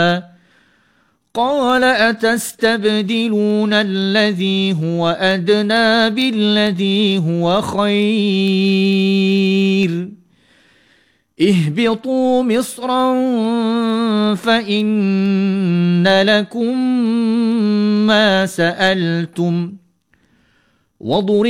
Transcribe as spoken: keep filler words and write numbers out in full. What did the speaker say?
قال أتستبدلون الذي هو أدنى بالذي هو خير اهبطوا مصرا فإن لكم ما سألتم وضرب